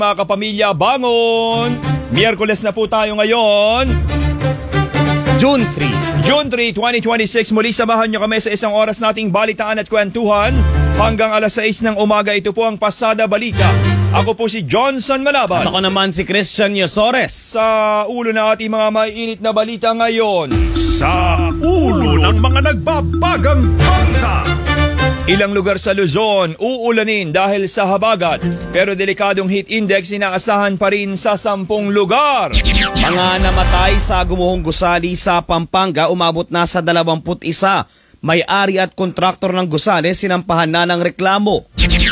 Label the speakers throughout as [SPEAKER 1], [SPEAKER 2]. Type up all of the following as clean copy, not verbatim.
[SPEAKER 1] Mga kapamilya, bangon! Miyerkules na po tayo ngayon.
[SPEAKER 2] June 3,
[SPEAKER 1] 2026. Muli samahan nyo kami sa isang oras nating balitaan at kwentuhan. Hanggang alas 6 ng umaga, ito po ang Pasada Balita. Ako po si Johnson Malaban.
[SPEAKER 2] at ako naman si Christian Yosores.
[SPEAKER 1] Sa ulo na ating mga maiinit na balita ngayon.
[SPEAKER 3] Sa ulo ng mga nagbabagang balita.
[SPEAKER 1] Ilang lugar sa Luzon uulanin dahil sa habagat. Pero delikadong heat index inaasahan pa rin sa 10 lugar.
[SPEAKER 2] Mga namatay sa gumuhong gusali sa Pampanga umabot na sa 21. May-ari at kontraktor ng gusali sinampahan na ng reklamo.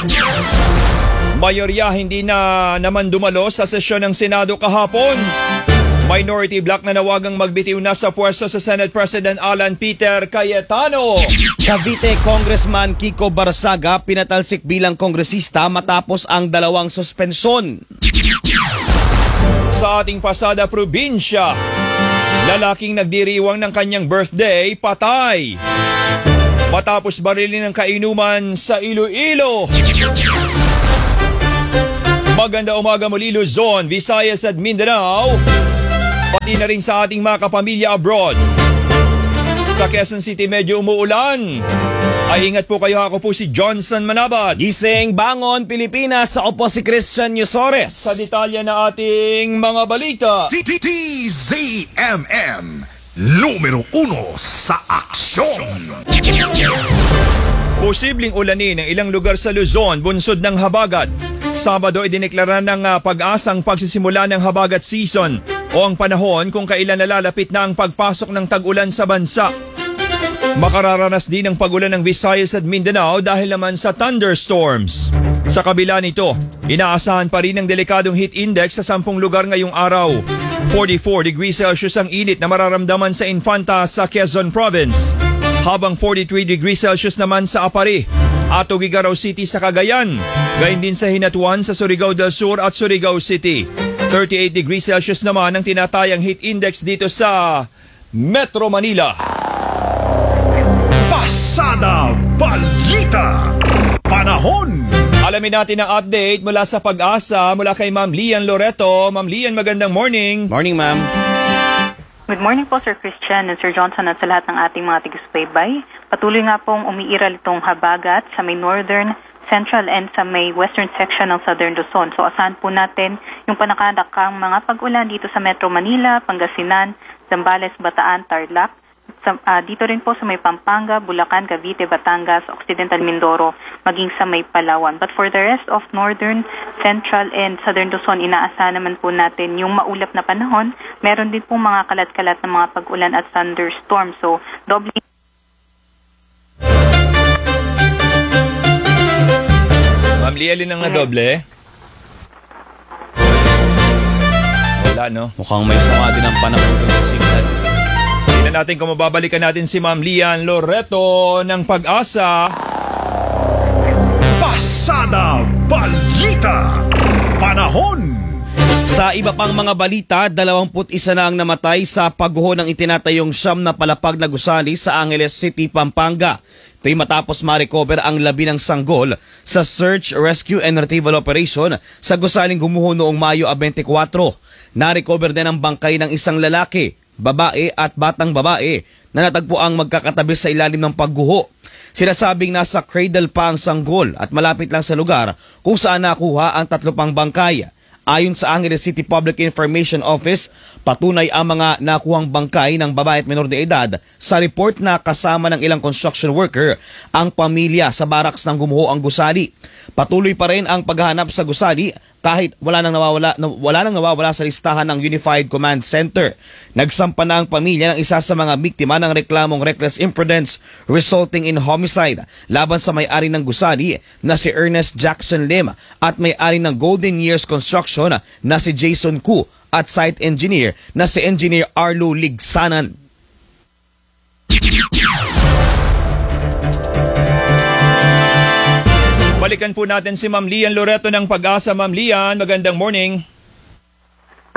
[SPEAKER 1] Mayorya hindi na naman dumalo sa sesyon ng Senado kahapon. Minority bloc na nawagang magbitiw na sa pwesto sa Senate President Alan Peter Cayetano.
[SPEAKER 2] Cavite Congressman Kiko Barsaga pinatalsik bilang kongresista matapos ang 2 suspensyon.
[SPEAKER 1] Sa ating Pasada Probinsya, lalaking nagdiriwang ng kanyang birthday, patay. Matapos barilin ng kainuman sa Iloilo. Maganda umaga muli Luzon, Visayas at Mindanao. Pati na rin sa ating mga kapamilya abroad. Sa Quezon City medyo umuulan. Ay ingat po kayo, ako po si Johnson Manabat.
[SPEAKER 2] Gising bangon Pilipinas, ako po si Christian Yosores.
[SPEAKER 1] Sa detalye na ating mga balita.
[SPEAKER 3] TZMM, numero 1 sa aksyon.
[SPEAKER 1] Posibleng ulanin ng ilang lugar sa Luzon, bunsod ng habagat. Sabado idineklara ng pag-asang pagsisimula ng habagat season o ang panahon kung kailan nalalapit na ang pagpasok ng tag-ulan sa bansa. Makararanas din ng pag-ulan ng Visayas at Mindanao dahil naman sa thunderstorms. Sa kabila nito, inaasahan pa rin ang delikadong heat index sa 10 lugar ngayong araw. 44 degrees Celsius ang init na mararamdaman sa Infanta sa Quezon Province. Habang 43 degrees Celsius naman sa Apari at Tuguegarao City sa Cagayan. Gayun din sa Hinatuan sa Surigao del Sur at Surigao City. 38 degrees Celsius naman ang tinatayang heat index dito sa Metro Manila.
[SPEAKER 3] Pasada Balita. Panahon.
[SPEAKER 1] Alamin natin ang update mula sa Pag-asa mula kay Ma'am Lian Loreto. Ma'am Lian, magandang morning.
[SPEAKER 2] Morning, ma'am.
[SPEAKER 4] Good morning po, Sir Christian and Sir Johnson at sa lahat ng ating mga tigasubaybay. Patuloy nga pong umiiral itong habagat sa may northern, central and sa may western section ng Southern Luzon. So asahan po natin yung panakadakang mga pag-ulan dito sa Metro Manila, Pangasinan, Zambales, Bataan, Tarlac. Dito rin po sa may Pampanga, Bulacan, Cavite, Batangas, Occidental Mindoro, maging sa may Palawan. But for the rest of northern, central and southern Luzon, inaasahan naman po natin yung maulap na panahon. Meron din po mga kalat-kalat na mga pag-ulan at thunderstorm. So doble.
[SPEAKER 1] Ma'am Lian, alin ang nadoble? Wala, no?
[SPEAKER 2] Mukhang may sama din ang panahon dun sa signal.
[SPEAKER 1] Tingnan natin kung mababalikan natin si Ma'am Lian Loreto ng Pag-asa.
[SPEAKER 3] Pasada Balita. Panahon.
[SPEAKER 2] Sa iba pang mga balita, 21 na ang namatay sa pagguho ng itinatayong siyam na palapag na gusali sa Angeles City, Pampanga. Ito'y matapos ma-recover ang 11 sanggol sa Search, Rescue and Retrieval Operation sa gusaling gumuho noong Mayo 24. Na-recover din ang bangkay ng isang lalaki, babae at batang babae na natagpo ang magkakatabi sa ilalim ng pagguho. Sinasabing nasa cradle pa ang sanggol at malapit lang sa lugar kung saan nakuha ang 3 pang bangkay. Ayon sa Angeles City Public Information Office, patunay ang mga nakuhang bangkay ng babae at menor de edad sa report na kasama ng ilang construction worker ang pamilya sa baraks ng gumuho ang gusali. Patuloy pa rin ang paghahanap sa gusali kahit wala nang nawawala sa listahan ng Unified Command Center. Nagsampa na ang pamilya ng isa sa mga biktima ng reklamong reckless imprudence resulting in homicide laban sa may-ari ng gusali na si Ernest Jackson Lim at may-ari ng Golden Years Construction na si Jason Ku at site engineer na si Engineer Arlo Ligsanan.
[SPEAKER 1] Balikan po natin si Ma'am Lian Loreto ng Pag-asa. Ma'am Lian, magandang morning.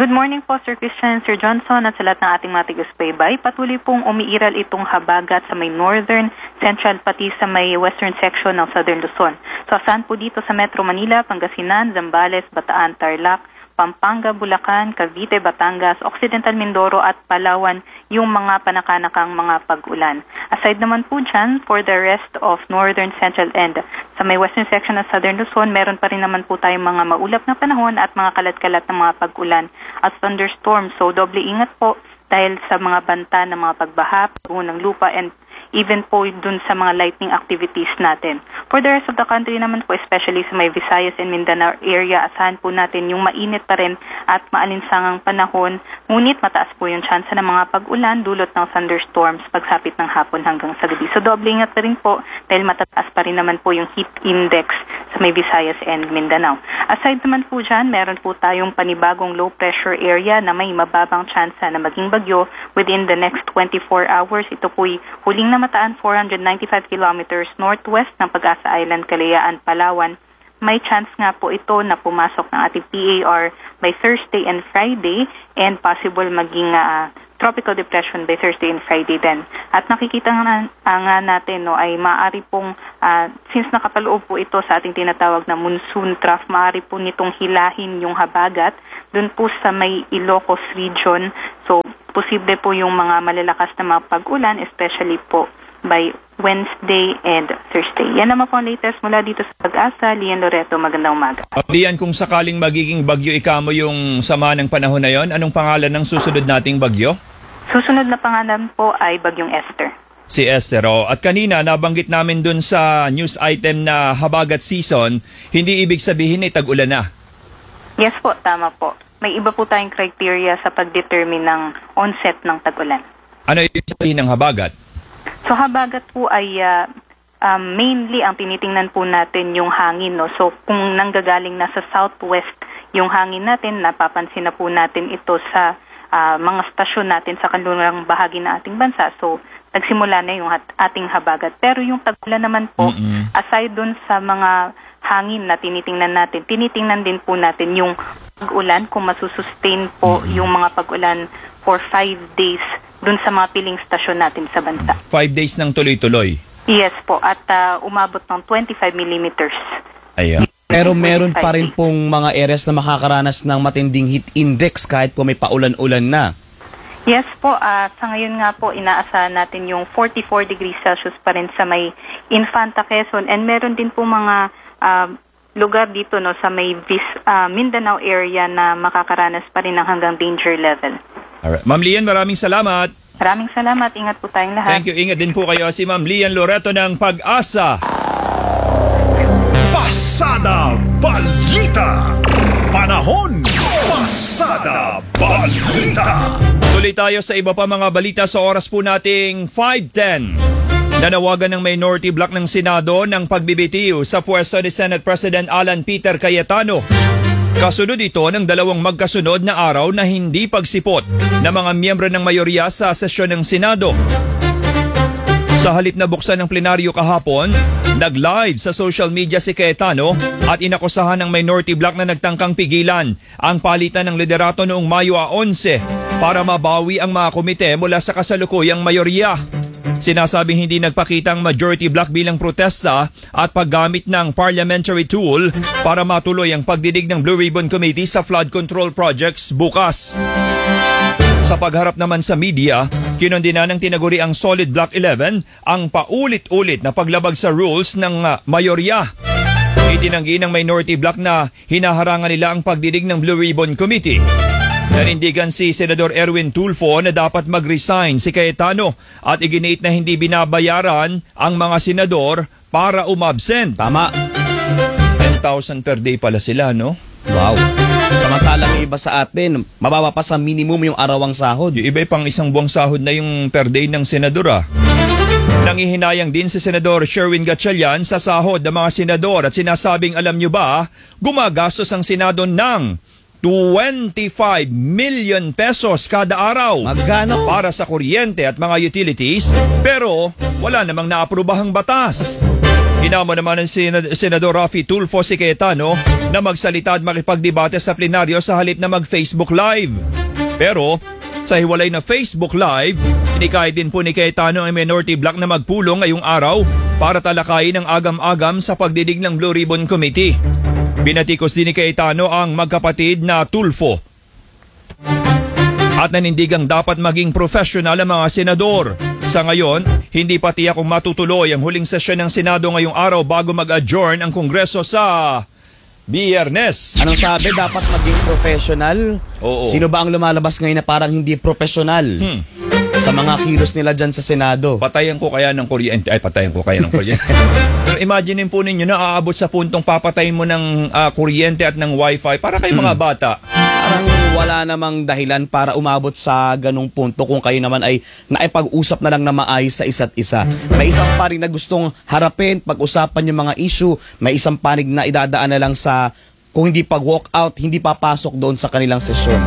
[SPEAKER 4] Good morning po, Sir Christian, Sir Johnson, at sa lahat ng ating mga taga-subaybay. Patuloy pong umiiral itong habagat sa may northern, central, pati sa may western section ng Southern Luzon. So, asahan po dito sa Metro Manila, Pangasinan, Zambales, Bataan, Tarlac, Pampanga, Bulacan, Cavite, Batangas, Occidental Mindoro at Palawan yung mga panakanakang mga pag-ulan. Aside naman po dyan, for the rest of northern, central, and sa may western section ng Southern Luzon, meron pa rin naman po tayong mga maulap na panahon at mga kalat-kalat na mga pag-ulan at thunderstorms. So, doble ingat po dahil sa mga banta ng mga pagbaha, pagbuho ng lupa, and even po dun sa mga lightning activities natin. For the rest of the country naman po, especially sa may Visayas and Mindanao area, asahan po natin yung mainit pa rin at maalinsangang panahon. Ngunit mataas po yung chance ng mga pag-ulan dulot ng thunderstorms pagsapit ng hapon hanggang sa gabi. So doble ingat pa rin po dahil matataas pa rin naman po yung heat index sa may Visayas and Mindanao. Aside naman po dyan, meron po tayong panibagong low pressure area na may mababang chance na maging bagyo within the next 24 hours. Ito po'y huling na mataan 495 kilometers northwest ng Pag-asa Island, Kalayaan, Palawan. May chance nga po ito na pumasok ng ating PAR by Thursday and Friday and possible maging tropical depression by Thursday and Friday din. At nakikita nga natin ay maaari pong, since nakapaloob po ito sa ating tinatawag na monsoon trough, maaari po nitong hilahin yung habagat dun po sa may Ilocos region. So, posible po yung mga malalakas na mga pag-ulan, especially po by Wednesday and Thursday. Yan naman po ang latest mula dito sa Pag-asa. Lian Loreto, magandang umaga.
[SPEAKER 1] Lian, kung sakaling magiging bagyo ikamo yung sama ng panahon na yon, anong pangalan ng susunod nating bagyo?
[SPEAKER 4] Susunod na pangalan po ay Bagyong Esther.
[SPEAKER 1] Si Esther. At kanina, nabanggit namin dun sa news item na habagat season, hindi ibig sabihin ay tag-ulan na.
[SPEAKER 4] Yes po, tama po. May iba po tayong criteria sa pag-determine ng onset ng tag-ulan.
[SPEAKER 1] Ano ibig sabihin ng habagat?
[SPEAKER 4] So habagat po ay mainly ang tinitingnan po natin yung hangin. No? So kung nanggagaling na sa southwest yung hangin natin, napapansin na po natin ito sa mga stasyon natin sa kanlurang bahagi ng ating bansa. So nagsimula na yung ating habagat. Pero yung tag-ulan naman po, aside dun sa mga hangin na tinitingnan natin, tinitingnan din po natin yung pag-ulan, kung masusustain po yung mga pag-ulan for 5 days dun sa mga piling stasyon natin sa bansa.
[SPEAKER 1] 5 days ng tuloy-tuloy?
[SPEAKER 4] Yes po, at umabot ng 25 millimeters.
[SPEAKER 1] Ayan.
[SPEAKER 2] Pero meron pa rin pong mga areas na makakaranas ng matinding heat index kahit po may paulan-ulan na.
[SPEAKER 4] Yes po, sa ngayon nga po, inaasahan natin yung 44 degrees Celsius pa rin sa may Infanta, Quezon, and meron din po mga lugar dito no sa may Mindanao area na makakaranas pa rin ng hanggang danger level.
[SPEAKER 1] Alright. Ma'am Lian, maraming salamat.
[SPEAKER 4] Maraming salamat. Ingat po tayong lahat.
[SPEAKER 1] Thank you. Ingat din po kayo si Ma'am Lian Loreto ng Pag-asa.
[SPEAKER 3] Pasada Balita. Panahon. Pasada Balita.
[SPEAKER 1] Tuloy tayo sa iba pa mga balita sa oras po nating 5:10. Nanawagan ng Minority Bloc ng Senado ng pagbibitiw sa pwesto ni Senate President Alan Peter Cayetano. Kasunod ito ng dalawang magkasunod na araw na hindi pagsipot ng mga miyembro ng mayorya sa sesyon ng Senado. Sa halip na buksan ng plenaryo kahapon, nag-live sa social media si Cayetano at inakusahan ng Minority Bloc na nagtangkang pigilan ang palitan ng liderato noong Mayo 11 para mabawi ang mga komite mula sa kasalukuyang mayorya. Sinasabing hindi nagpakita ang Majority Bloc bilang protesta at paggamit ng parliamentary tool para matuloy ang pagdidig ng Blue Ribbon Committee sa flood control projects bukas. Sa pagharap naman sa media, kinondena ng tinaguriang Solid Block 11 ang paulit-ulit na paglabag sa rules ng mayorya. Itinanggi ng Minority Bloc na hinaharangan nila ang pagdidig ng Blue Ribbon Committee. Nanindigan si Senador Erwin Tulfo na dapat mag-resign si Cayetano at iginit na hindi binabayaran ang mga senador para umabsent.
[SPEAKER 2] Tama.
[SPEAKER 1] 10,000 per day pala sila, no?
[SPEAKER 2] Wow. Samantalang iba sa atin, mababa pa sa minimum yung arawang sahod.
[SPEAKER 1] Yung iba pang isang buwang sahod na yung per day ng senador, Nangihinayang din si Senador Sherwin Gatchalian sa sahod ng mga senador at sinasabing, alam nyo ba, gumagastos ang Senado ng 25 million pesos kada araw.
[SPEAKER 2] Magkano?
[SPEAKER 1] Para sa kuryente at mga utilities, pero wala namang naaprubahang batas. Hinamo naman ng Senador Raffy Tulfo si Cayetano na magsalita at makipagdebate sa plenaryo sa halip na mag-Facebook Live. Pero sa hiwalay na Facebook Live, inikahit din po ni Cayetano ang minority bloc na magpulong ngayong araw para talakayin ang agam-agam sa pagdidig ng Blue Ribbon Committee. Binatikos din ni Cayetano ang magkapatid na Tulfo at nanindigang dapat maging professional ang mga senador. Sa ngayon, hindi pa tiyak kung matutuloy ang huling sesyon ng Senado ngayong araw bago mag-adjourn ang Kongreso sa Biyernes.
[SPEAKER 2] Anong sabi? Dapat maging professional?
[SPEAKER 1] Oo.
[SPEAKER 2] Sino ba ang lumalabas ngayon na parang hindi professional? Sa mga kilos nila dyan sa Senado.
[SPEAKER 1] Patayan ko kaya ng kuryente. Ay, patayan ko kaya ng kuryente. Pero imagine po ninyo na aabot sa puntong papatayin mo ng kuryente at ng wifi para kay mga bata.
[SPEAKER 2] Parang wala namang dahilan para umabot sa ganong punto kung kayo naman ay naipag-usap na lang na maayos sa isa't isa. May isang panig na gustong harapin, pag-usapan yung mga issue. May isang panig na idadaan na lang sa kung hindi pag-walk out, hindi papasok doon sa kanilang sesyon.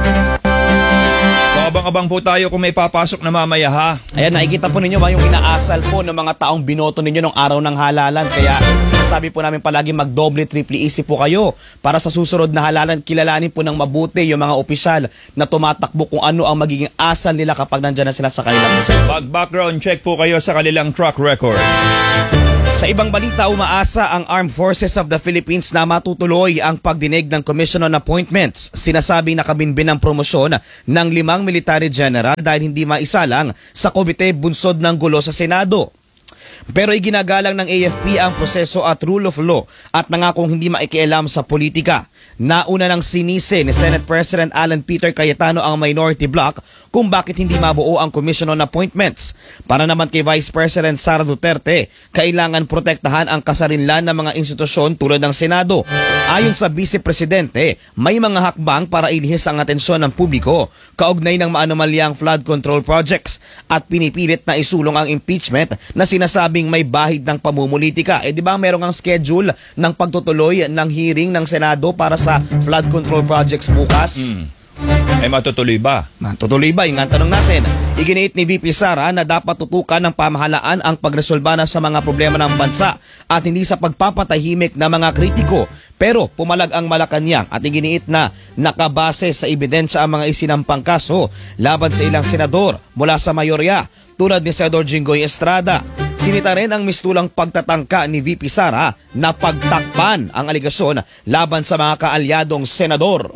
[SPEAKER 1] So, abang-abang po tayo kung may papasok na mamaya ha.
[SPEAKER 2] Ayan, nakikita po ninyo ba yung inaasal po ng mga taong binoto ninyo nung araw ng halalan. Kaya sinasabi po namin palagi magdoble, triple isip po kayo para sa susunod na halalan. Kilalanin po ng mabuti yung mga opisyal na tumatakbo kung ano ang magiging asal nila kapag nandyan na sila sa kanilang posisyon.
[SPEAKER 1] Mag-background check po kayo sa kanilang track record.
[SPEAKER 2] Sa ibang balita, umaasa ang Armed Forces of the Philippines na matutuloy ang pagdinig ng Commission on Appointments. Sinasabing nakabinbin ang promosyon ng 5 military general dahil hindi maisalang sa komite bunsod ng gulo sa Senado. Pero iginagalang ng AFP ang proseso at rule of law at nangakong hindi maikialam sa politika. Nauna ng sinisi ni Senate President Alan Peter Cayetano ang minority bloc kung bakit hindi mabuo ang Commission on Appointments. Para naman kay Vice President Sara Duterte, kailangan protektahan ang kasarinlan ng mga institusyon tulad ng Senado. Ayon sa Vice Presidente, may mga hakbang para ilihis ang atensyon ng publiko kaugnay ng maanomalyang flood control projects at pinipilit na isulong ang impeachment na sinasabing may bahid ng pamumulitika. Di ba merong ang schedule ng pagtutuloy ng hearing ng Senado para sa flood control projects bukas?
[SPEAKER 1] Ay matutuloy ba?
[SPEAKER 2] Matutuloy ba? Yung nga tanong natin. Iginiit ni VP Sara na dapat tutukan ng pamahalaan ang pagresolba na sa mga problema ng bansa at hindi sa pagpapatahimik ng mga kritiko. Pero pumalag ang Malacanang at iginiit na nakabase sa ebidensya ang mga isinampang kaso laban sa ilang senador mula sa mayorya tulad ni Senador Jinggoy Estrada. Sinita rin ang mistulang pagtatangka ni VP Sara na pagtakpan ang aligasyon laban sa mga kaalyadong senador.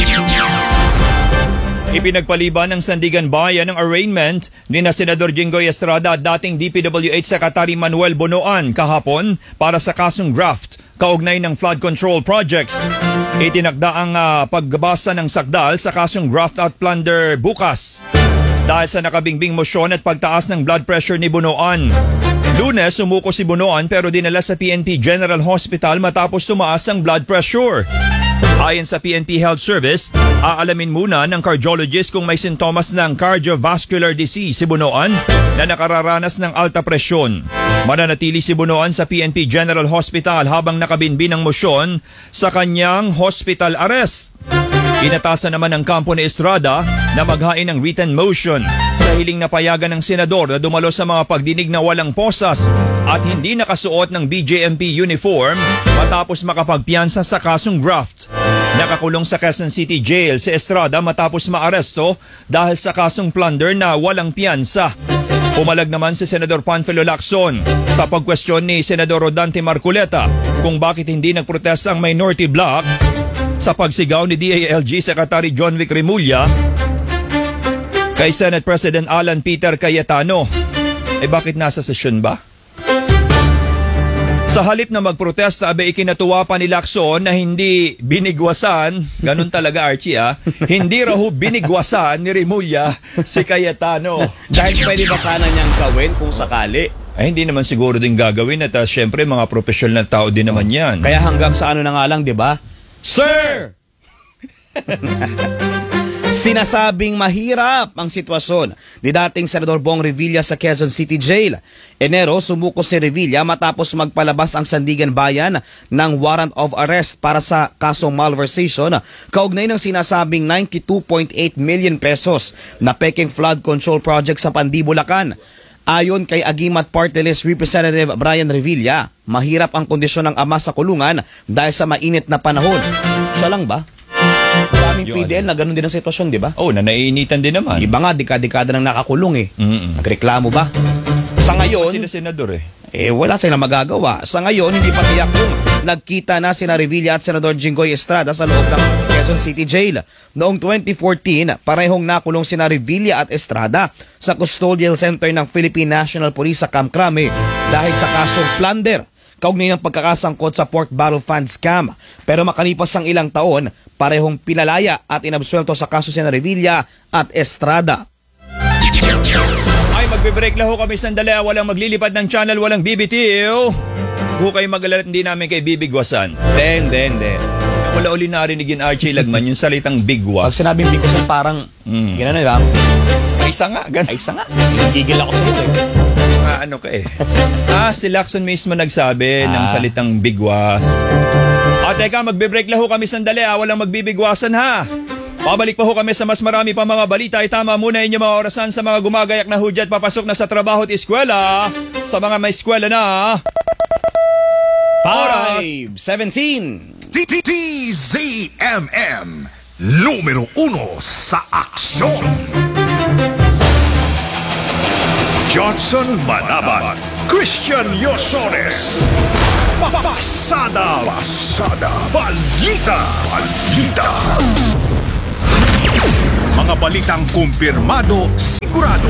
[SPEAKER 1] Ipinagpaliban ng Sandigan Bayan ang arraignment ni na Senador Jinggoy Estrada at dating DPWH Secretary Manuel Bonoan kahapon para sa kasong graft kaugnay ng flood control projects. Itinakda ang pagbasa ng sakdal sa kasong graft at plunder bukas dahil sa nakabingbing mosyon at pagtaas ng blood pressure ni Bonoan. Lunes, sumuko si Bonoan pero dinala sa PNP General Hospital matapos tumaas ang blood pressure. Ayon sa PNP Health Service, aalamin muna ng cardiologist kung may sintomas ng cardiovascular disease si Bonoan na nakararanas ng alta presyon. Mananatili si Bonoan sa PNP General Hospital habang nakabinbin ng mosyon sa kanyang hospital arrest. Inatasan naman ng kampo ni Estrada na maghain ng written motion sa hiling na payagan ng senador na dumalo sa mga pagdinig na walang posas at hindi nakasuot ng BJMP uniform matapos makapagpiyansa sa kasong graft. Nakakulong sa Quezon City Jail si Estrada matapos maaresto dahil sa kasong plunder na walang piyansa. Pumalag naman si Senador Panfilo Lacson sa pagkwestiyon ni Senador Rodante Marcoleta kung bakit hindi nagprotesta ang minority bloc sa pagsigaw ni DILG Secretary John Vic Remulla kay Senate President Alan Peter Cayetano. Bakit nasa sesyon ba? Sa halip na magprotesta, ikinatuwa pa ni Lacson na hindi binigwasan, ganun talaga Archie hindi raw binigwasan ni Remulla si Cayetano.
[SPEAKER 2] Dahil pwede ba sana niyang gawin kung sakali?
[SPEAKER 1] Ay hindi naman siguro din gagawin at syempre mga professional na tao din naman yan.
[SPEAKER 2] Kaya hanggang sa ano na nga lang, di ba? Sir! Sinasabing mahirap ang sitwasyon ni dating Senador Bong Revilla sa Quezon City Jail. Enero, sumuko si Revilla matapos magpalabas ang Sandigan Bayan ng warrant of arrest para sa kasong malversation kaugnay ng sinasabing 92.8 million pesos na peking flood control project sa Pandi, Bulacan. Ayon kay Agimat Party List Representative Brian Revilla, mahirap ang kondisyon ng ama sa kulungan dahil sa mainit na panahon. Siya lang ba? Maraming PDL na ganun din ang sitwasyon, di ba?
[SPEAKER 1] Oh, na naiinitan din naman.
[SPEAKER 2] Iba nga, dekada-dekada nang nakakulong eh. Nagreklamo ba? Sa ngayon,
[SPEAKER 1] Sila senador
[SPEAKER 2] wala silang magagawa. Sa ngayon, hindi pa tiyak kung nagkita na sina Revilla at Senador Jinggoy Estrada sa loob ng Quezon City Jail. Noong 2014, parehong nakulong sina Revilla at Estrada sa Custodial Center ng Philippine National Police sa Camp Crame dahil sa kasong plunder kaugnay ng pagkakasangkot sa pork barrel fund scam. Pero makalipas ang ilang taon, parehong pinalaya at inabsuelto sa kaso sina Revilla at Estrada.
[SPEAKER 1] Ay, magbe-break lang ho kami sandali. Walang maglilipad ng channel, walang BBTO. Hukay mag-alala, hindi namin kay bibigwasan.
[SPEAKER 2] Then.
[SPEAKER 1] Wala uli narinig yung Archie Lagman, yung salitang
[SPEAKER 2] Pag
[SPEAKER 1] bigwas.
[SPEAKER 2] sinabing bigwasan parang, gano'n lang.
[SPEAKER 1] Ay, isa nga,
[SPEAKER 2] Ay, isa nga. Gigil ako sa ito eh.
[SPEAKER 1] ano ka eh. Si Lacson mismo nagsabi ng salitang bigwas. Teka, magbe-break lang ho kami sandali. Walang magbibigwasan ha. Pabalik pa ho kami sa mas marami pa mga balita. Itama muna inyong mga orasan sa mga gumagayak na hudyat papasok na sa trabaho at eskwela. Sa mga may eskwela na.
[SPEAKER 2] 5:17.
[SPEAKER 3] TZMM, numero 1 sa aksyon. Johnson Manabat, Christian Yosones. Pasada, balita. Mga balitang kumpirmado, sigurado.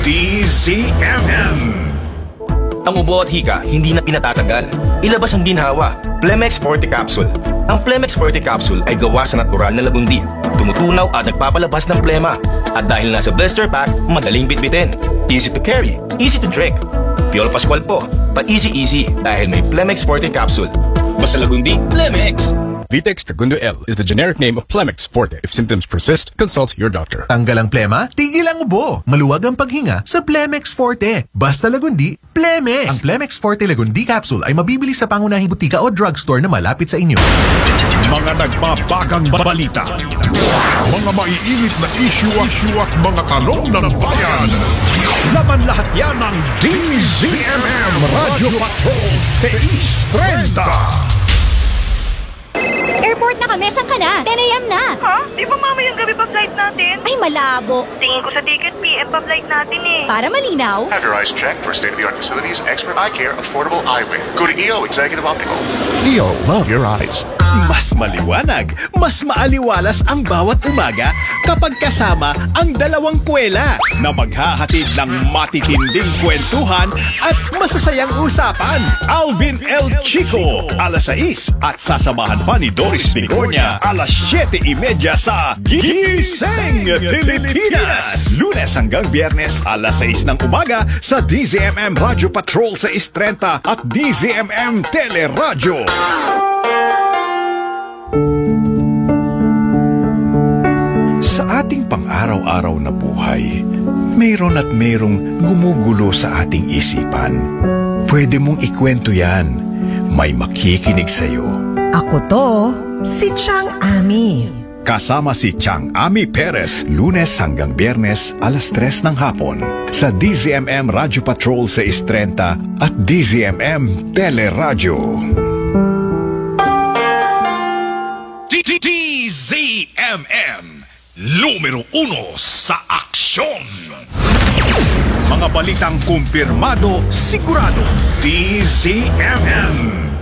[SPEAKER 3] TZMM.
[SPEAKER 5] Ang ubo at hika, hindi na pinatatagal. Ilabas ang ginhawa. Plemex Forte Capsule. Ang Plemex Forte Capsule ay gawa sa natural na lagundi. Tumutunaw at nagpapalabas ng plema. At dahil nasa blister pack, madaling bitbitin. Easy to carry, easy to drink. Piolo Pascual po, pa-easy dahil may Plemex Forte Capsule. Basta lagundi, Plemex!
[SPEAKER 6] Vitex Segundo L is the generic name of Plemex Forte. If symptoms persist, consult your doctor.
[SPEAKER 7] Tanggal ang plema, tigil ang ubo. Maluwag ang paghinga sa Plemex Forte. Basta lagundi, Plemex! Ang Plemex Forte Lagundi Capsule ay mabibili sa pangunahing butika o drugstore na malapit sa inyo.
[SPEAKER 3] Mga nagbabagang balita. Mga maiinit na issue at mga tanong ng bayan. Laman lahat yan ng DZMM Radio Patrol 630.
[SPEAKER 8] Airport na kami, saan ka na? 10 a.m. na.
[SPEAKER 9] Ha? Di ba mamayang gabi pa flight natin?
[SPEAKER 8] Ay, malabo.
[SPEAKER 9] Tingin ko sa ticket, PM pa flight natin eh.
[SPEAKER 8] Para malinaw.
[SPEAKER 10] Have your eyes checked for state-of-the-art facilities, expert eye care, affordable eyewear. Go to EO Executive Optical. EO, love your eyes.
[SPEAKER 3] Mas maliwanag, mas maaliwalas ang bawat umaga kapag kasama ang dalawang kwela na maghahatid ng matitinding kwentuhan at masasayang usapan. Alvin L. Chico, alas 6 at sasamahan pa ni Doris Bigornia, alas 7:30 sa Gising Pilipinas. Lunes hanggang Biyernes, alas 6 ng umaga sa DZMM Radio Patrol 630 at DZMM Teleradyo. Sa ating pang-araw-araw na buhay, mayroon at mayroong gumugulo sa ating isipan. Pwede mong ikwento yan. May makikinig sa'yo.
[SPEAKER 11] Ako to, si Chang Ami.
[SPEAKER 3] Kasama si Chang Ami Perez, Lunes hanggang Biyernes, alas 3 ng hapon sa DZMM Radio Patrol 630 at DZMM Teleradyo. DZMM, numero 1 sa aksyon. Mga balitang kumpirmado, sigurado. DZMM.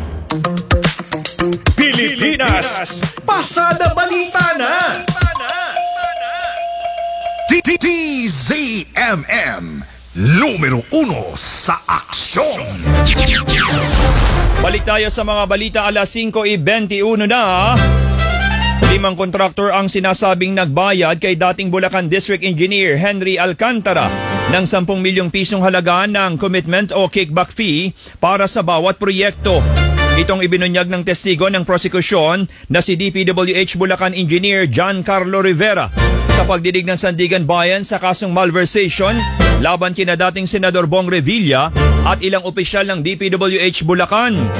[SPEAKER 3] Pilipinas, pasada balita na. DZMM, numero 1 sa aksyon.
[SPEAKER 1] Balik tayo sa mga balita, alas 5:21 na. 5 kontraktor ang sinasabing nagbayad kay dating Bulacan District Engineer Henry Alcantara ng 10 milyong pisong halaga ng commitment o kickback fee para sa bawat proyekto. Itong ibinunyag ng testigo ng prosekusyon na si DPWH Bulacan Engineer John Carlo Rivera sa pagdidig ng Sandigan Bayan sa kasong malversation laban kina dating Senador Bong Revilla at ilang opisyal ng DPWH Bulacan.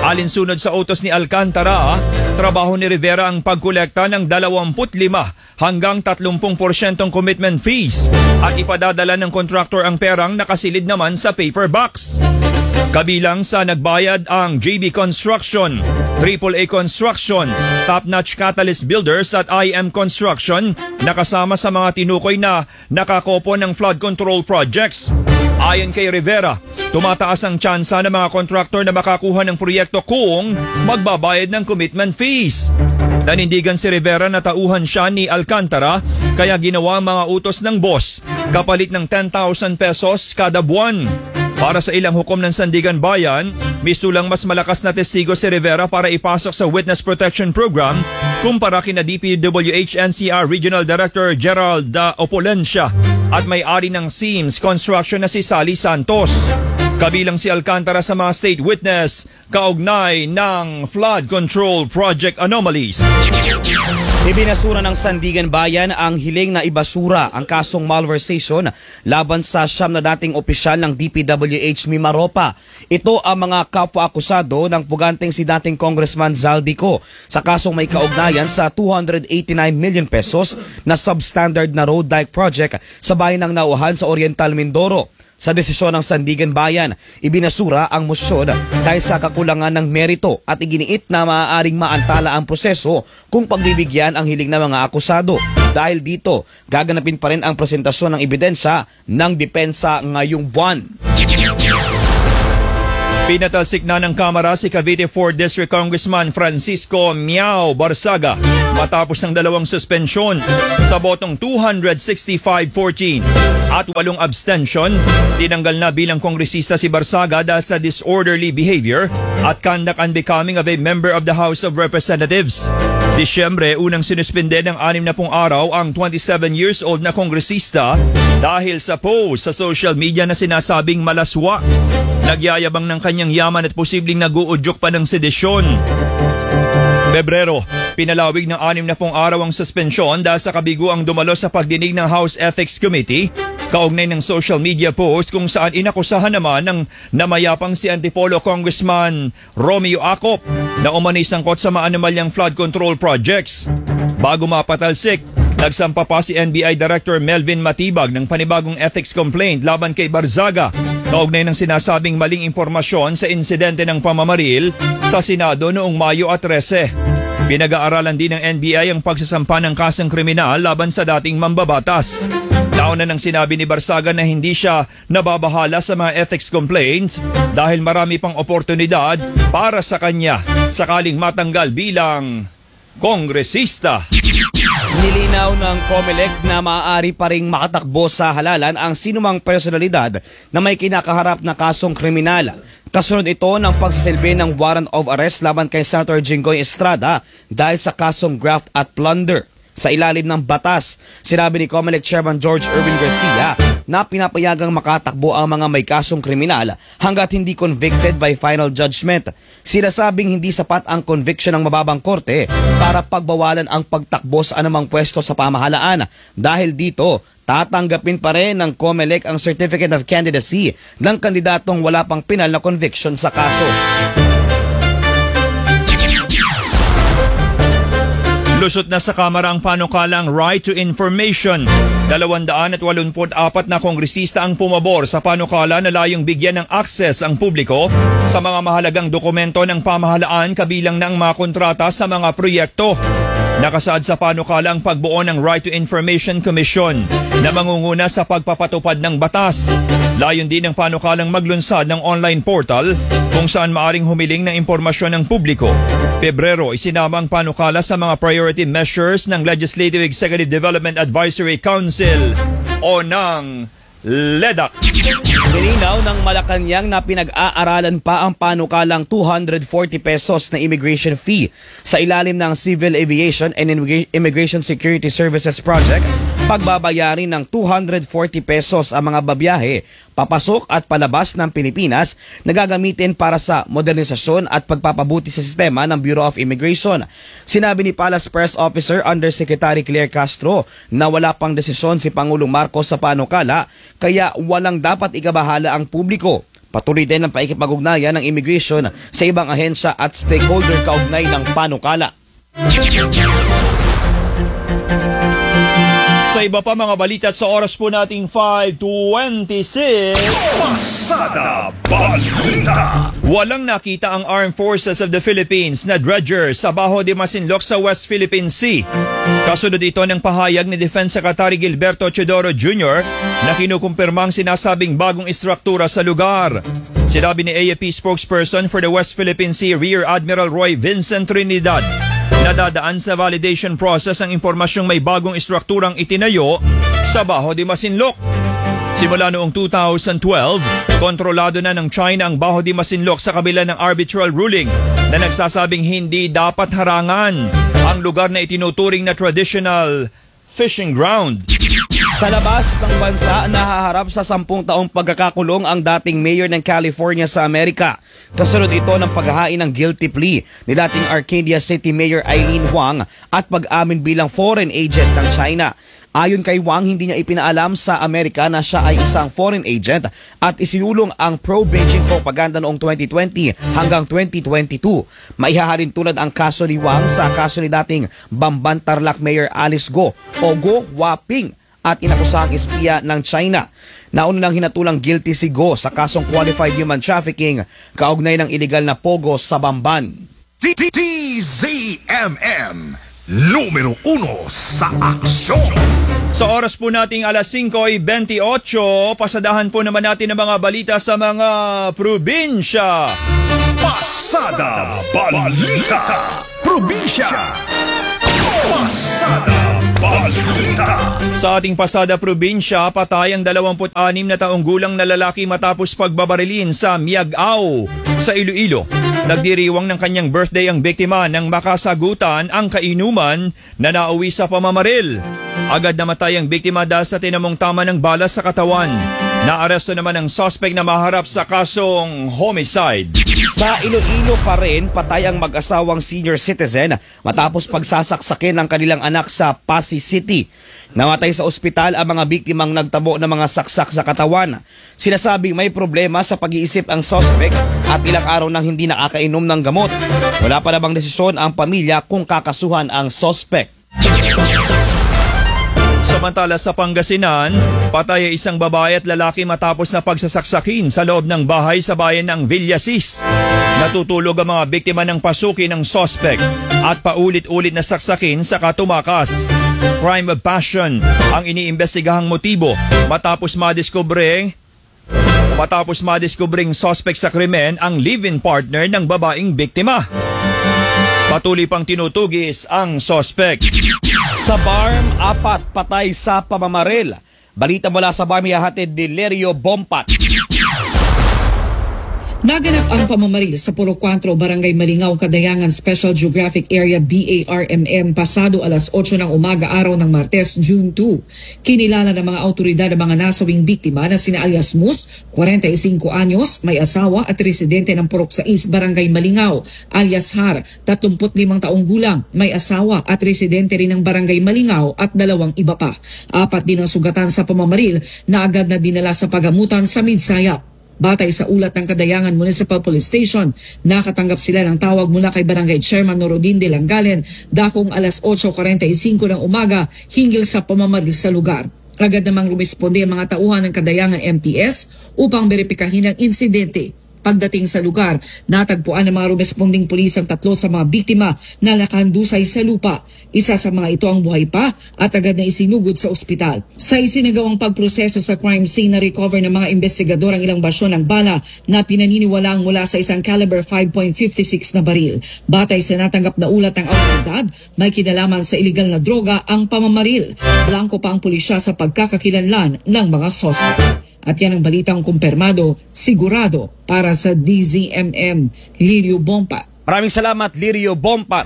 [SPEAKER 1] Alinsunod sa utos ni Alcantara, trabaho ni Rivera ang pagkolekta ng 25 hanggang 30% commitment fees at ipadadala ng kontraktor ang perang nakasilid naman sa paper box. Kabilang sa nagbayad ang JB Construction, AAA Construction, Top Notch Catalyst Builders at IM Construction na kasama sa mga tinukoy na nakakopo ng flood control projects. Ayon kay Rivera, tumataas ang tsansa ng mga kontraktor na makakuha ng proyekto kung magbabayad ng commitment fees. Nanindigan si Rivera na tauhan siya ni Alcantara kaya ginawa ang mga utos ng boss kapalit ng 10,000 pesos kada buwan. Para sa ilang hukom ng Sandigan Bayan, mistulang mas malakas na testigo si Rivera para ipasok sa Witness Protection Program kumpara kina DPWH NCR Regional Director Gerald Opolencia at may-ari ng Seams Construction na si Sally Santos. Kabilang si Alcantara sa mga state witness kaugnay ng flood control project anomalies.
[SPEAKER 2] Ibinasura ng Sandigan Bayan ang hiling na ibasura ang kasong malversation laban sa 9 na dating opisyal ng DPWH Mimaropa. Ito ang mga kapwa-akusado ng puganteng si dating Congressman Zaldico sa kasong may kaugnayan sa 289 million pesos na substandard na road dike project sa bayan ng Nauhan sa Oriental Mindoro. Sa desisyon ng Sandigan Bayan, ibinasura ang mosyon dahil sa kakulangan ng merito at iginiit na maaaring maantala ang proseso kung pagbibigyan ang hiling ng mga akusado. Dahil dito, gaganapin pa rin ang presentasyon ng ebidensya ng depensa ngayong buwan.
[SPEAKER 1] Pinatalsik na ng Kamara si Cavite 4th District Congressman Francisco Miao Barsaga matapos ng 2 suspensyon sa botong 265-14 at 8 abstention. Tinanggal na bilang kongresista si Barsaga dahil sa disorderly behavior at conduct unbecoming of a member of the House of Representatives. Disyembre, unang sinuspinde ng 60 araw ang 27 years old na kongresista dahil sa post sa social media na sinasabing malaswa. Nagyayabang ng kanyang yaman at posibleng nag-uudyok pa ng sedisyon. Pebrero, pinalawig ng 60 araw ang suspensyon dahil sa kabiguang dumalo sa pagdinig ng House Ethics Committee kaugnay ng social media post kung saan inakusahan naman ng namayapang si Antipolo Congressman Romeo Acop na umano'y sangkot sa maanumalyang flood control projects. Bago mapatalsik, nagsampa pa si NBI Director Melvin Matibag ng panibagong ethics complaint laban kay Barzaga kaugnay ng sinasabing maling impormasyon sa insidente ng pamamaril sa Senado noong Mayo 13. Pinag-aaralan din ng NBI ang pagsasampa ng kasong kriminal laban sa dating mambabatas. Nauna nang sinabi ni Barzaga na hindi siya nababahala sa mga ethics complaints dahil marami pang oportunidad para sa kanya sakaling matanggal bilang kongresista.
[SPEAKER 2] Nilinaw ng COMELEC na maaari pa ring makatakbo sa halalan ang sinumang personalidad na may kinakaharap na kasong kriminal. Kasunod ito ng pagsisilbi ng warrant of arrest laban kay Senator Jinggoy Estrada dahil sa kasong graft at plunder. Sa ilalim ng batas, sinabi ni COMELEC Chairman George Erwin Garcia na pinapayagang makatakbo ang mga may kasong kriminal hanggat hindi convicted by final judgment. Sinasabing hindi sapat ang conviction ng mababang korte para pagbawalan ang pagtakbo sa anumang pwesto sa pamahalaan. Dahil dito, tatanggapin pa rin ng COMELEC ang Certificate of Candidacy ng kandidatong wala pang pinal na conviction sa kaso.
[SPEAKER 1] Lusot na sa Kamara ang panukalang Right to Information. 284 na kongresista ang pumabor sa panukala na layong bigyan ng access ang publiko sa mga mahalagang dokumento ng pamahalaan kabilang ng mga kontrata sa mga proyekto. Nakasaad sa panukala ang pagbuo ng Right to Information Commission na mangunguna sa pagpapatupad ng batas. Layon din ng panukalang maglunsad ng online portal kung saan maaring humiling ng impormasyon ng publiko. Pebrero, isinama ang panukala sa mga priority measures ng Legislative Executive Development Advisory Council o ng LEDAC.
[SPEAKER 2] Nilinaw ng Malacanang na pinag-aaralan pa ang panukalang 240 pesos na immigration fee sa ilalim ng Civil Aviation and Immigration Security Services Project. Pagbabayarin ng 240 pesos ang mga babiyahe, papasok at palabas ng Pilipinas na gagamitin para sa modernisasyon at pagpapabuti sa sistema ng Bureau of Immigration. Sinabi ni Palace Press Officer Undersecretary Claire Castro na wala pang desisyon si Pangulong Marcos sa panukala kaya walang dapat ikabahala ang publiko. Patuloy din ang paikipag-ugnayan ng immigration sa ibang ahensya at stakeholder kaugnay ng panukala.
[SPEAKER 1] Sa iba pa mga balita at sa oras po nating 5:26.
[SPEAKER 3] Pasada Balita.
[SPEAKER 1] Walang nakita ang Armed Forces of the Philippines na dredger sa Bajo de Masinloc sa West Philippine Sea. Kasunod ito ng pahayag ni Defense Secretary Gilberto Teodoro Jr. na kinukumpirmang sinasabing bagong istruktura sa lugar. Sinabi ni AFP spokesperson for the West Philippine Sea Rear Admiral Roy Vincent Trinidad, nadadaan sa validation process ang impormasyong may bagong istrukturang itinayo sa Bajo de Masinloc. Simula noong 2012, kontrolado na ng China ang Bajo de Masinloc sa kabila ng arbitral ruling na nagsasabing hindi dapat harangan ang lugar na itinuturing na traditional fishing ground.
[SPEAKER 2] Sa labas ng bansa, nahaharap sa 10 taong pagkakakulong ang dating mayor ng California sa Amerika. Kasunod ito ng paghahain ng guilty plea ni dating Arcadia City Mayor Eileen Huang at pag-amin bilang foreign agent ng China. Ayon kay Wang, hindi niya ipinaalam sa Amerika na siya ay isang foreign agent at isinulong ang pro-Beijing propaganda noong 2020 hanggang 2022. Maihahalin tulad ang kaso ni Wang sa kaso ni dating Bamban Tarlac Mayor Alice Go o Go Huaping at inakusahang espiya ng China. Nauna nang hinatulang guilty si Go sa kasong qualified human trafficking kaugnay ng iligal na pogo sa Bamban.
[SPEAKER 3] DZMM Numero 1 sa aksyon.
[SPEAKER 1] Sa oras po nating alas 5:28, pasadahan po naman natin ang mga balita sa mga probinsya.
[SPEAKER 3] Pasada Balita. Probinsya. Pasada Balita.
[SPEAKER 1] Sa ating pasada probinsya, patay ang 26 na taong gulang na lalaki matapos pagbabarilin sa Miagao sa Iloilo. Nagdiriwang ng kanyang birthday ang biktima nang makasagutan ang kainuman na nauwi sa pamamaril. Agad namatay ang biktima dahil sa tinamong tama ng bala sa katawan. Naaresto naman ang suspect na maharap sa kasong homicide.
[SPEAKER 2] Sa Iloilo pa rin, patay ang mag-asawang senior citizen matapos pagsasaksakin ng kanilang anak sa Pasig City. Namatay sa ospital ang mga biktimang nagtabo ng mga saksak sa katawan. Sinasabing may problema sa pag-iisip ang suspect at ilang araw nang hindi nakakainom ng gamot. Wala pa namang desisyon ang pamilya kung kakasuhan ang suspect.
[SPEAKER 1] Samantala sa Pangasinan, patay ang isang babae at lalaki matapos na pagsasaksakin sa loob ng bahay sa bayan ng Villasis. Natutulog ang mga biktima ng pasukin ng suspect at paulit-ulit na saksakin sa katumakas. Crime of passion ang iniimbestigahang motibo matapos madiskubring suspect sa krimen ang live-in partner ng babaeng biktima. Patuloy pang tinutugis ang suspect.
[SPEAKER 2] Sa Barm, 4 patay sa pamamaril. Balita mula sa Barm, ihahatid ni Lerio Bompat.
[SPEAKER 12] Naganap ang pamamaril sa Puro 4, Barangay Malingaw, Cadayangan Special Geographic Area BARMM pasado alas 8 ng umaga araw ng Martes, June 2. Kinilala ng mga autoridad ang mga nasawing biktima na sina alias Mus, 45 anyos, may asawa at residente ng Purok 6, Barangay Malingaw, alias Har, 35 taong gulang, may asawa at residente rin ng Barangay Malingaw at 2 iba pa. 4 din ang sugatan sa pamamaril na agad na dinala sa pagamutan sa Midsayap. Batay sa ulat ng Cadayangan Municipal Police Station, nakatanggap sila ng tawag mula kay Barangay Chairman Norodin de Langalen dakong alas 8:45 ng umaga hinggil sa pamamaril sa lugar. Agad namang rumisponde ang mga tauhan ng Cadayangan MPS upang beripikahin ang insidente. Pagdating sa lugar, natagpuan ng mga rumesponding pulis ang 3 sa mga biktima na nakahandusay sa lupa. Isa sa mga ito ang buhay pa at agad na isinugod sa ospital. Sa isinagawang pagproseso sa crime scene, na-recover ng mga investigador ang ilang basyon ng bala na pinaniniwalaang mula sa isang caliber 5.56 na baril. Batay sa natanggap na ulat ng autoridad, may kinalaman sa iligal na droga ang pamamaril. Blanco pa ang pulisya sa pagkakakilanlan ng mga suspect. At yan ang balitang kumpirmado, sigurado para sa DZMM, Lirio Bompat.
[SPEAKER 2] Maraming salamat, Lirio Bompat.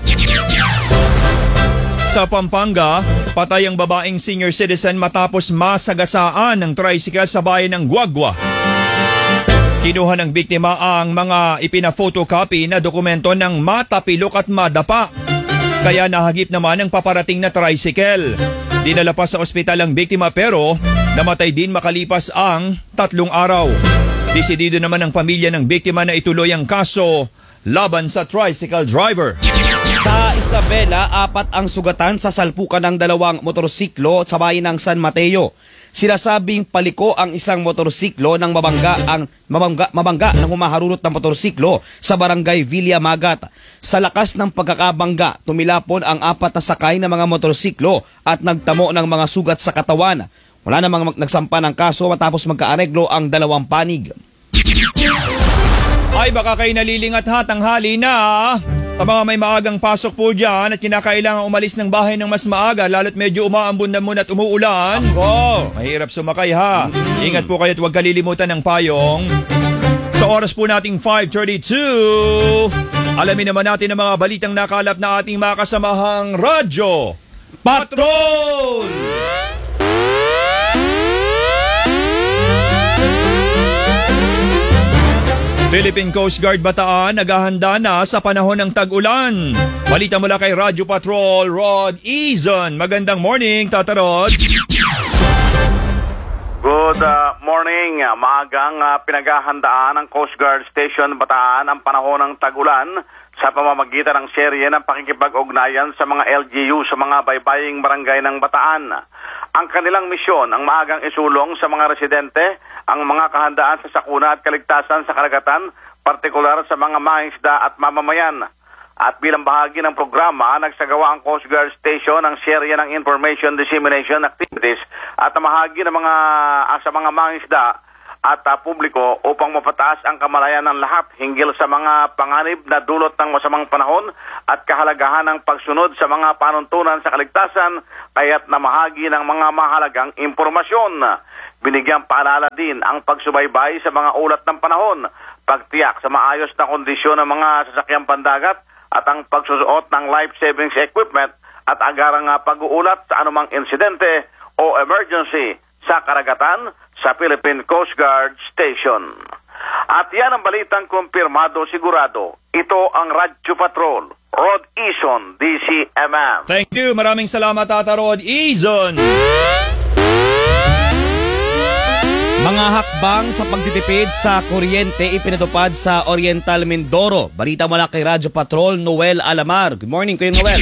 [SPEAKER 1] Sa Pampanga, patay ang babaeng senior citizen matapos masagasaan ng tricycle sa bayan ng Guagua. Kinuha ng biktima ang mga ipina-photocopy na dokumento ng matapilok at madapa. Kaya nahagip naman ang paparating na tricycle. Dinala pa sa ospital ang biktima pero namatay din makalipas ang 3 araw. Desidido naman ang pamilya ng biktima na ituloy ang kaso laban sa tricycle driver.
[SPEAKER 2] Sa Isabela, 4 ang sugatan sa salpukan ng 2 motorsiklo sa bayan ng San Mateo. Sinasabing paliko ang isang motorsiklo nang mabangga ng humaharurot ng motorsiklo sa barangay Villa Magat. Sa lakas ng pagkakabangga, tumilapon ang 4 na sakay ng mga motorsiklo at nagtamo ng mga sugat sa katawan. Wala namang nagsampa ng kaso matapos magkaareglo ang 2 panig.
[SPEAKER 1] Ay baka kayo naliling at hatanghali na. Sa mga may maagang pasok po dyan at kinakailangan umalis ng bahay ng mas maaga lalo't medyo umaambon na muna at umuulan. Mahirap sumakay ha. Ingat po kayo at huwag kalilimutan ng payong. Sa oras po nating 5:32, alamin naman natin ang mga balitang nakalap na ating mga kasamahang Radyo Patrol! Philippine Coast Guard Bataan naghahanda na sa panahon ng tag-ulan. Balita mula kay Radyo Patrol, Rod Izon. Magandang morning, Tata Rod.
[SPEAKER 13] Good morning. Maagang pinaghahandaan ng Coast Guard Station Bataan ang panahon ng tag-ulan sa pamamagitan ng serye ng pakikipag-ugnayan sa mga LGU sa mga baybaying barangay ng Bataan. Ang kanilang misyon ang maagang isulong sa mga residente ang mga kahandaan sa sakuna at kaligtasan sa karagatan, partikular sa mga mangingisda at mamamayan. At bilang bahagi ng programa, nagsagawa ang Coast Guard Station ng serye ng information dissemination activities at namahagi ng sa mga mangingisda at publiko upang mapataas ang kamalayan ng lahat hinggil sa mga panganib na dulot ng masamang panahon at kahalagahan ng pagsunod sa mga panuntunan sa kaligtasan kaya't namahagi ng mga mahalagang impormasyon. Binigyang paalala din ang pagsubaybay sa mga ulat ng panahon, pagtiyak sa maayos na kondisyon ng mga sasakyang pandagat at ang pagsusuot ng life savings equipment at agarang pag-uulat sa anumang insidente o emergency sa karagatan sa Philippine Coast Guard Station. At yan ang balitang kumpirmado sigurado. Ito ang Radyo Patrol, Rod Izon, DCMM.
[SPEAKER 1] Thank you. Maraming salamat, Tata Rod Izon.
[SPEAKER 2] Mga hakbang sa pagtitipid sa kuryente ipinatupad sa Oriental Mindoro. Balita mula kay Radyo Patrol, Noel Alamar. Good morning, Kuya Noel.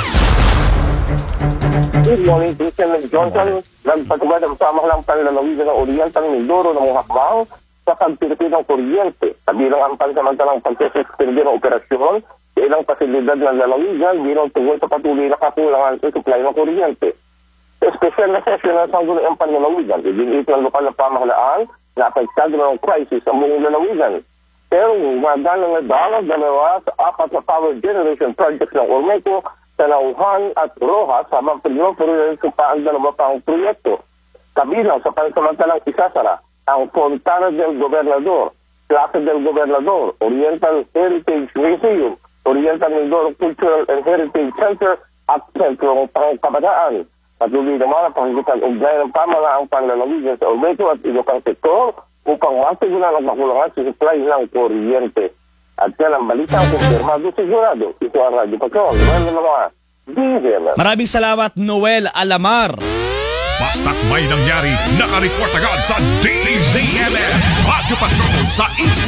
[SPEAKER 14] Good morning, Christian and Johnson. Nagpatubad ang pamahalang panlalawigan ng Oriental Mindoro ng mga hakbang sa pagtitipid ng kuryente. Kabilang ang pansamantalang pagsususpindi ng operasyon sa ilang pasilidad ng lalawigan bilang tungkol sa patuloy na kakulangan sa supply ng kuryente. Espesyal na sesyon ng sangguniang panlalawigan, idinit ng lokal na pamahalaan na apektado ng crisis ang buong lalawigan. Pero madalang na dalawa sa 4 na power generation projects ng Ormeco sa Nauhan at Rojas habang pinag-operate pa ang 2 pang proyekto. Kabilang sa pansamantalang isasara ang Fontana del Gobernador, Plaza del Gobernador, Oriental Heritage Museum, Oriental Mindoro Cultural and Heritage Center at Sentrong Pangkabataan. Patuloy naman ang pakikipag-ugnayan ng pamahalaang panlalawigan sa Ormeco at ibang sektor upang masiguran ang makulangan sa supply ng kuryente. At yan ang balita ang kumpirmado sigurado. Ito ang Radyo Patrol.
[SPEAKER 2] Maraming salamat, Noel Alamar.
[SPEAKER 15] Basta't may nangyari, nakareport agad sa DZMM. Radyo Patrol sa East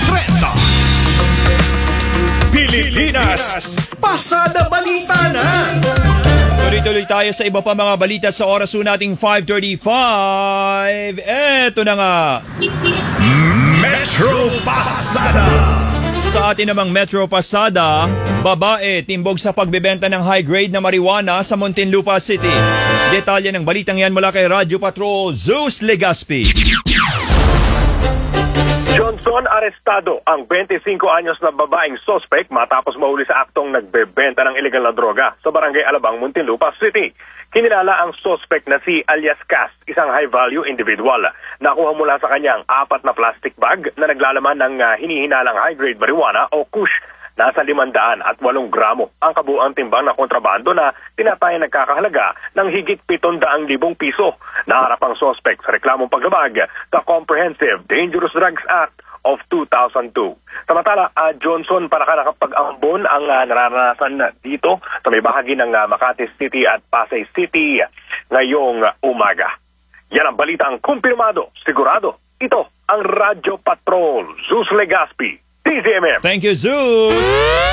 [SPEAKER 15] 30.
[SPEAKER 3] Pilipinas, pasada balita na!
[SPEAKER 1] Tuloy-tuloy tayo sa iba pa mga balita sa oras nating 5:35. Eto na nga.
[SPEAKER 15] Metro Pasada!
[SPEAKER 1] Sa atin namang Metro Pasada, babae timbog sa pagbebenta ng high-grade na marijuana sa Muntinlupa City. Detalye ng balitang yan mula kay Radyo Patrol, Zeus Legaspi.
[SPEAKER 16] Johnson, arestado ang 25 anyos na babaeng suspect matapos mahuli sa aktong nagbebenta ng illegal na droga sa Barangay Alabang, Muntinlupa City. Kinilala ang suspect na si alias Cas, isang high-value individual. Nakuha mula sa kanyang 4 na plastic bag na naglalaman ng hinihinalang high-grade marijuana o kush. Nasa 508 gramo ang kabuang timbang na kontrabando na tinatayang nagkakahalaga ng higit 700,000 piso. Naharap ang suspect sa reklamong paglabag sa Comprehensive Dangerous Drugs Act of 2002. Samantala, Johnson para ka nakapag-ambon ang naranasan dito sa may bahagi ng Makati City at Pasay City ngayong umaga. Yan ang balitang kumpirmado, sigurado. Ito ang Radyo Patrol. Zeus Legaspi, DZMM.
[SPEAKER 1] Thank you, Zeus!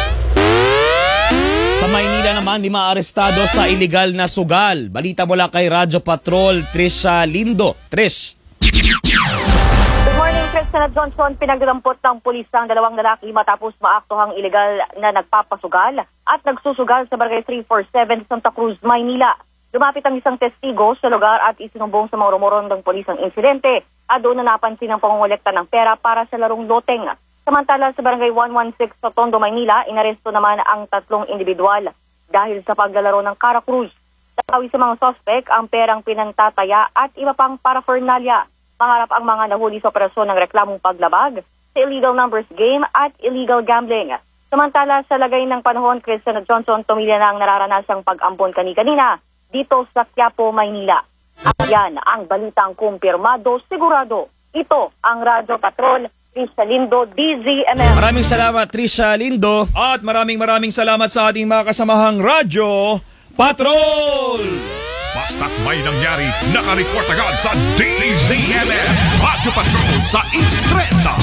[SPEAKER 2] Sa Maynila naman, 5 arestado sa illegal na sugal. Balita mula kay Radyo Patrol, Trisha Lindo. Trish.
[SPEAKER 17] Good morning, President Johnson. Pinagdampot ng pulis ang 2 lalaki matapos maaktuhang illegal na nagpapasugal at nagsusugal sa Barangay 347 Santa Cruz, Maynila. Lumapit ang isang testigo sa lugar at isinumbong sa mga rumorondong pulis ang insidente at doon na napansin ang pangongolekta ng pera para sa larong loteng. Samantala sa Barangay 116 sa Tondo, Maynila, inaresto naman ang 3 individual dahil sa paglalaro ng Cara Cruz. Tatawi sa mga sospek ang perang pinantataya at iba pang paraphernalia. Maharap ang mga nahuli sa operasyon ng reklamong paglabag sa illegal numbers game at illegal gambling. Samantala sa lagay ng panahon, President Johnson, tumilya na ang nararanasang pag-ambon kani-kanina dito sa Quiapo, Maynila. At yan ang balitang kumpirmado, sigurado. Ito ang Radyo Patrol, Trisha Lindo, DZMM.
[SPEAKER 2] Maraming salamat, Trisha Lindo.
[SPEAKER 1] At maraming salamat sa ating mga kasamahang Radyo Patrol!
[SPEAKER 15] Basta't may nangyari, nakareport agad sa DZMM. Radyo Patrol sa Istreta.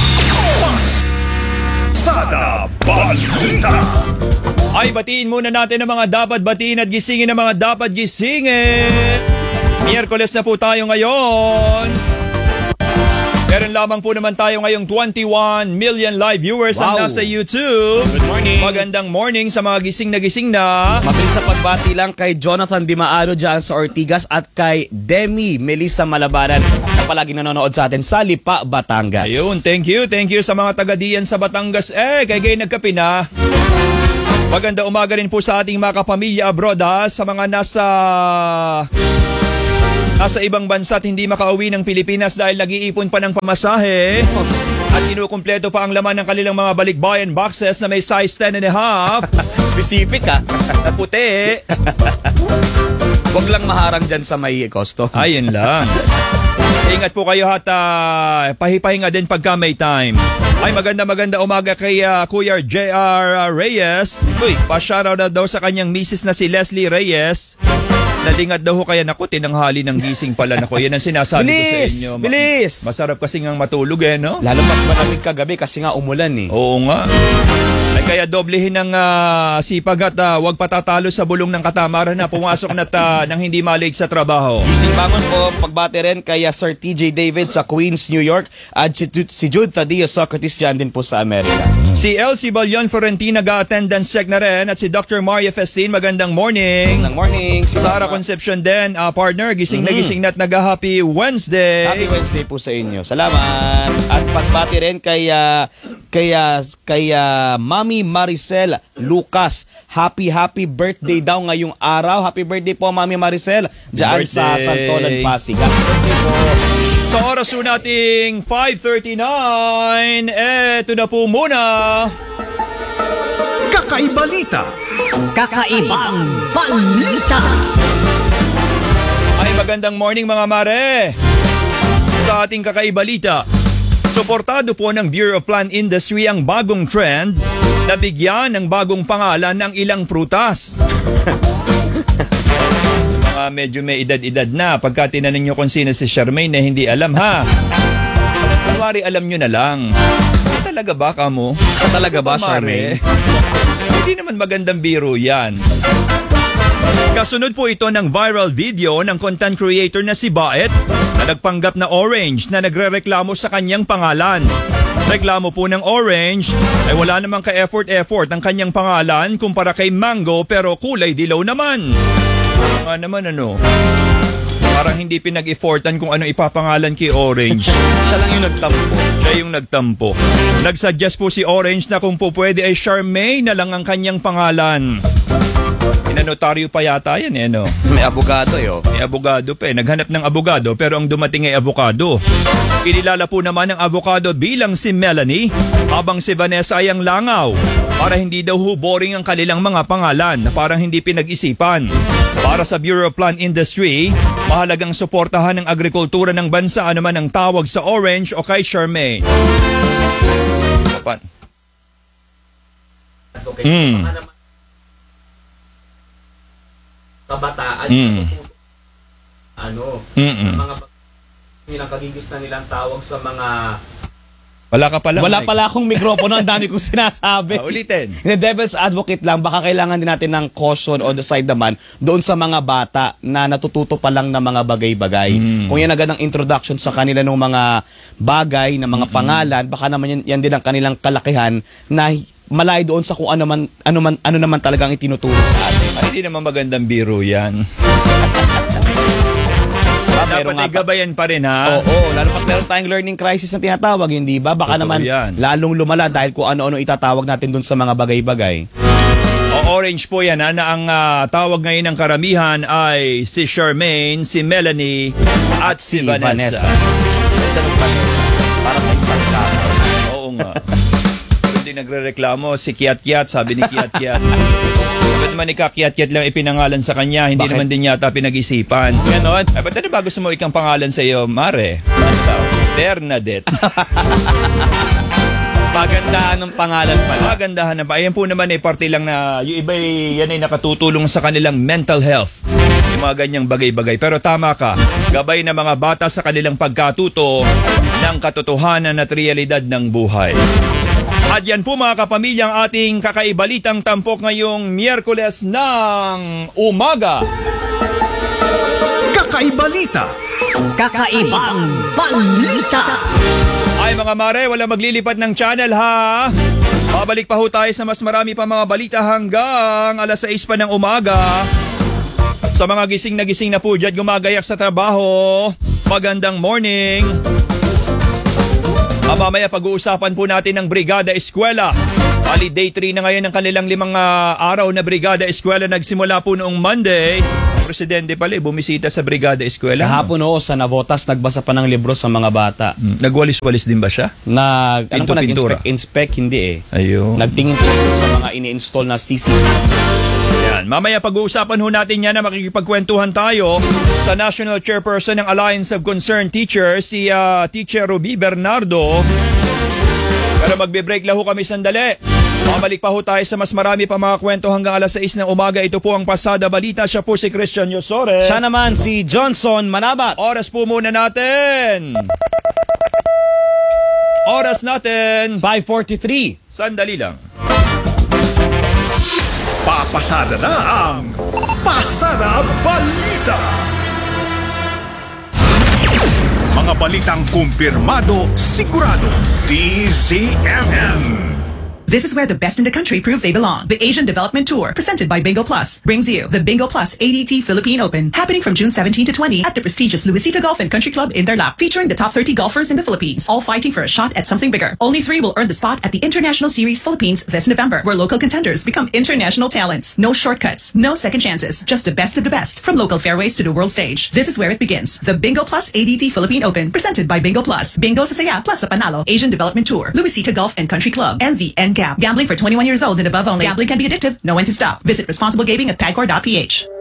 [SPEAKER 15] Sada Balita.
[SPEAKER 1] Ay, batiin muna natin ang mga dapat batiin at gisingin ang mga dapat gisingin. Miyerkules na po tayo ngayon. Meron lamang po naman tayo ngayong 21 million live viewers ang nasa YouTube.
[SPEAKER 2] Good morning.
[SPEAKER 1] Magandang morning sa mga gising na.
[SPEAKER 2] Mabilis sa pagbati lang kay Jonathan Dimaano dyan sa Ortigas at kay Demi Melissa Malabaran na palagi nanonood sa atin sa Lipa, Batangas.
[SPEAKER 1] Ayun, thank you sa mga taga-diyan sa Batangas. Kay nagkape na. Maganda umaga rin po sa ating mga kapamilya abroad sa mga nasa ibang bansa at hindi makauwi ng Pilipinas dahil nag-iipon pa ng pamasahe at kinukumpleto pa ang laman ng kanilang mga balikbayan boxes na may size 10.5.
[SPEAKER 2] Specific
[SPEAKER 1] na puti.
[SPEAKER 2] Huwag lang maharang dyan sa may customs.
[SPEAKER 1] Ayun lang. Ingat po kayo at pahipahinga din pagka may time. Ay, maganda umaga kay Kuya J.R. Reyes. Uy, pa-shoutout na daw sa kanyang misis na si Leslie Reyes. Nalingat daw ho kaya naku, tinanghali ng gising pala nako. Yan ang sinasabi ko sa inyo.
[SPEAKER 2] Bilis!
[SPEAKER 1] Masarap kasi ngang matulog no?
[SPEAKER 2] Lalo pag malamig kagabi kasi nga umulan
[SPEAKER 1] Oo nga. Ay kaya doblehin ng sipag at wag patatalo sa bulong ng katamaran na pumasok na nang hindi malig sa trabaho.
[SPEAKER 2] Gising bangon po, pagbati rin kay Sir TJ David sa Queens, New York at si Jude Tadio Socrates dyan din po sa Amerika.
[SPEAKER 1] Si Elsie Balion Florentina ga-attendance check na rin at si Dr. Maria Festin, magandang morning.
[SPEAKER 2] Magandang morning.
[SPEAKER 1] Si Sarah Concepcion din, partner, gising na gising na at nag-happy Wednesday.
[SPEAKER 2] Happy Wednesday po sa inyo. Salamat. At pagbati rin kay Mami Maricel Lucas. Happy birthday daw ngayong araw. Happy birthday po Mami Maricel diyan sa Santolan, Pasig. Happy birthday po.
[SPEAKER 1] Sa oras po nating 5:39, eto na po muna.
[SPEAKER 3] Kakaibalita.
[SPEAKER 8] Kakaibang balita.
[SPEAKER 1] Ay, magandang morning mga mare. Sa ating kakaibalita, suportado po ng Bureau of Plant Industry ang bagong trend na bigyan ng bagong pangalan ng ilang prutas. Mga medyo may edad-edad na. Pagka tinanong nyo kung sino si Charmaine na hindi alam kunwari alam nyo na lang. Talaga ba kamo?
[SPEAKER 2] Talaga ba Charmaine?
[SPEAKER 1] Hindi naman magandang biro yan. Kasunod po ito ng viral video ng content creator na si Baet na nagpanggap na Orange na nagrereklamo sa kanyang pangalan. Reklamo po ng Orange ay wala namang ka-effort ang kanyang pangalan kumpara kay Mango pero kulay dilaw naman. Parang hindi pinag-effortan kung ano ipapangalan kay Orange.
[SPEAKER 2] Siya lang yung nagtampo.
[SPEAKER 1] Nagsuggest po si Orange na kung po pwede ay Charmaine na lang ang kanyang pangalan. Inanotaryo pa yata yan
[SPEAKER 2] May abogado
[SPEAKER 1] May abogado pa Naghanap ng abogado pero ang dumating ay avocado. Kinilala po naman ang avocado bilang si Melanie habang si Vanessa ay ang langaw. Para hindi daw boring ang kanilang mga pangalan na parang hindi pinag-isipan. Para sa Bureau of Plant Industry, mahalagang suportahan ng agrikultura ng bansa naman ang tawag sa Orange o kay Charmaine.
[SPEAKER 2] Kabataan, mga Nilang kagigis na nilang tawag sa mga...
[SPEAKER 1] Wala ka pala.
[SPEAKER 2] Wala pala akong mikropono, ang dami kong sinasabi.
[SPEAKER 1] Ulitin.
[SPEAKER 2] The devil's advocate lang, baka kailangan din natin ng caution on the side naman doon sa mga bata na natututo pa lang ng mga bagay-bagay. Kung yan agad ang introduction sa kanila ng mga bagay, ng mga pangalan, baka naman yan din ang kanilang kalakihan na malay doon sa kung ano naman talagang itinuturo sa atin.
[SPEAKER 1] Ay, hindi naman magandang biro yan. Dapat ay gabayan pa rin, ha?
[SPEAKER 2] Oo, lalo pag meron tayong learning crisis na tinatawag, hindi ba? Baka
[SPEAKER 1] totoo
[SPEAKER 2] naman
[SPEAKER 1] yan.
[SPEAKER 2] lalong lumala dahil kung ano-ano itatawag natin dun sa mga bagay-bagay.
[SPEAKER 1] Orange po yan, ha, na ang tawag ngayon ng karamihan ay si Charmaine, si Melanie, at si Vanessa.
[SPEAKER 2] Para sa isang tao.
[SPEAKER 1] Oo nga. Hindi nagre-reklamo, si Kiat-Kiat, sabi ni Kiat-Kiat. Bakit naman ika-Kiat-Kiat lang ipinangalan sa kanya, hindi naman din yata pinag-isipan. Ganon. Ay, ba't ba gusto mo ikang pangalan sa iyo, Mare? Bernadette.
[SPEAKER 2] Pagandahan ng pangalan pala.
[SPEAKER 1] Pagandahan na ba? Ayan po naman parte lang na yung iba yan ay nakatutulong sa kanilang mental health. Yung mga ganyang bagay-bagay. Pero tama ka, gabay na mga bata sa kanilang pagkatuto ng katotohanan at realidad ng buhay. At yan po mga kapamilya ang ating kakaibalitang tampok ngayong Miyerkules ng umaga.
[SPEAKER 3] Kakaibalita.
[SPEAKER 8] Kakaibang balita.
[SPEAKER 1] Ay mga mare, wala maglilipat ng channel, ha? Babalik pa ho tayo sa mas marami pa mga balita hanggang alas 6 pa ng umaga. Sa mga gising na po dyan gumagayak sa trabaho, magandang morning. Mamaya pag-uusapan po natin ng Brigada Eskwela. Bali day 3 na ngayon ng kanilang 5 araw na Brigada Eskwela. Nagsimula po noong Monday. Ang presidente pala bumisita sa Brigada Eskwela.
[SPEAKER 2] Kahapon sa Navotas, nagbasa pa ng libro sa mga bata.
[SPEAKER 1] Nagwalis-walis din ba siya?
[SPEAKER 2] Nag-inspect, hindi eh.
[SPEAKER 1] Ayun.
[SPEAKER 2] Nagtingin-tingin sa mga ini-install na CCTV.
[SPEAKER 1] Yan. Mamaya pag-uusapan ho natin yan na makikipagkwentuhan tayo sa National Chairperson ng Alliance of Concerned Teachers, si Teacher Ruby Bernardo. Pero magbe-break lang ho kami sandali. Mamalik pa ho tayo sa mas marami pa mga kwento hanggang alas 6 ng umaga. Ito po ang Pasada Balita. Siya po si Christian Yosores.
[SPEAKER 2] Siya naman si Johnson Manabat.
[SPEAKER 1] Oras po muna natin. Oras natin
[SPEAKER 2] 5:43.
[SPEAKER 1] Sandali lang.
[SPEAKER 3] Papasada na ang Pasada Balita. Mga balitang kumpirmado, sigurado, DZMM.
[SPEAKER 11] This is where the best in the country prove they belong. The Asian Development Tour, presented by Bingo Plus, brings you the Bingo Plus ADT Philippine Open, happening from June 17 to 20 at the prestigious Luisita Golf and Country Club in Tarlac, featuring the top 30 golfers in the Philippines, all fighting for a shot at something bigger. Only 3 will earn the spot at the International Series Philippines this November, where local contenders become international talents. No shortcuts, no second chances, just the best of the best, from local fairways to the world stage. This is where it begins. The Bingo Plus ADT Philippine Open, presented by Bingo Plus. Bingo sa saya, plus sa panalo. Asian Development Tour, Luisita Golf and Country Club, and the NGAP. Gambling for 21 years old and above only. Gambling can be addictive. Know when to stop. Visit responsible gaming at pagcor.ph.